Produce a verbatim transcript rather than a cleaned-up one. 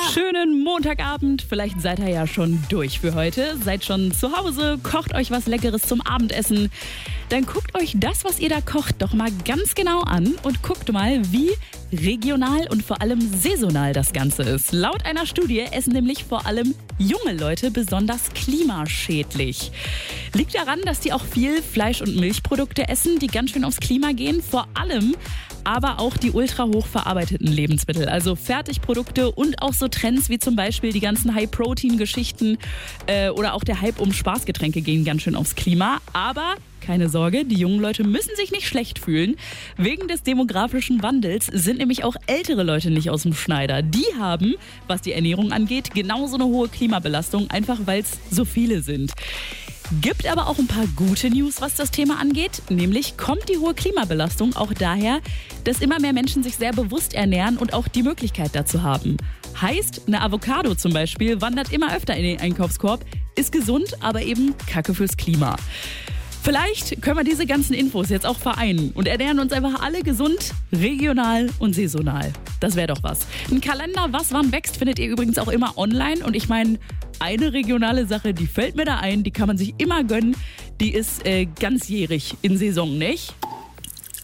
Schönen Montagabend. Vielleicht seid ihr ja schon durch für heute. Seid schon zu Hause, kocht euch was Leckeres zum Abendessen. Dann guckt euch das, was ihr da kocht, doch mal ganz genau an und guckt mal, wie regional und vor allem saisonal das Ganze ist. Laut einer Studie essen nämlich vor allem junge Leute besonders klimaschädlich. Liegt daran, dass die auch viel Fleisch- und Milchprodukte essen, die ganz schön aufs Klima gehen. Vor allem aber auch die ultra hoch verarbeiteten Lebensmittel, also Fertigprodukte und auch so Trends wie zum Beispiel die ganzen High-Protein-Geschichten äh, oder auch der Hype um Spaßgetränke gehen ganz schön aufs Klima. Aber keine Sorge, die jungen Leute müssen sich nicht schlecht fühlen. Wegen des demografischen Wandels sind nämlich auch ältere Leute nicht aus dem Schneider. Die haben, was die Ernährung angeht, genauso eine hohe Klimabelastung, einfach weil es so viele sind. Gibt aber auch ein paar gute News, was das Thema angeht. Nämlich kommt die hohe Klimabelastung auch daher, dass immer mehr Menschen sich sehr bewusst ernähren und auch die Möglichkeit dazu haben. Heißt, eine Avocado zum Beispiel wandert immer öfter in den Einkaufskorb, ist gesund, aber eben Kacke fürs Klima. Vielleicht können wir diese ganzen Infos jetzt auch vereinen und ernähren uns einfach alle gesund, regional und saisonal. Das wäre doch was. Ein Kalender, was wann wächst, findet ihr übrigens auch immer online. Und ich meine, eine regionale Sache, die fällt mir da ein, die kann man sich immer gönnen. Die ist äh, ganzjährig in Saison, nicht?